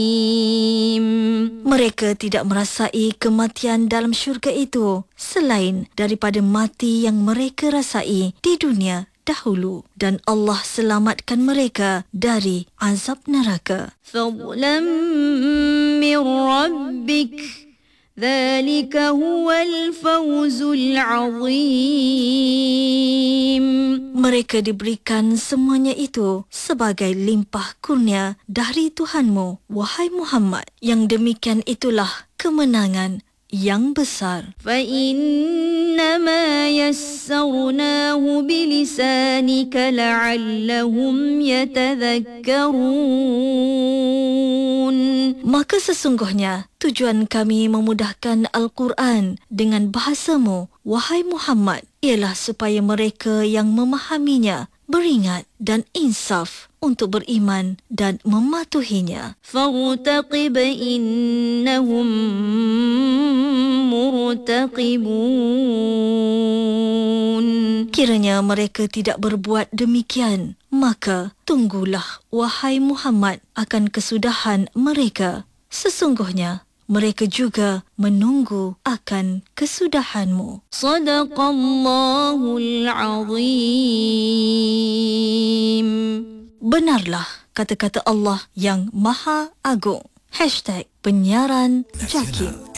Mereka tidak merasai kematian dalam syurga itu selain daripada mati yang mereka rasai di dunia dahulu, dan Allah selamatkan mereka dari azab neraka. فضلا من ربك ذلك هو الفوز العظيم. Mereka diberikan semuanya itu sebagai limpah kurnia dari Tuhanmu, wahai Muhammad. Yang demikian itulah kemenangan yang besar. فإنما يسرناه بلسانك لعلهم يتذكرون. Maka sesungguhnya tujuan kami memudahkan Al-Quran dengan bahasamu, wahai Muhammad, ialah supaya mereka yang memahaminya beringat dan insaf untuk beriman dan mematuhinya. فارتقب إنهم مرتقبون. Kiranya mereka tidak berbuat demikian, maka tunggulah, wahai Muhammad, akan kesudahan mereka. Sesungguhnya mereka juga menunggu akan kesudahanmu. صدق الله العظيم. Benarlah kata-kata Allah yang Maha Agung. #penyiaran Jaki.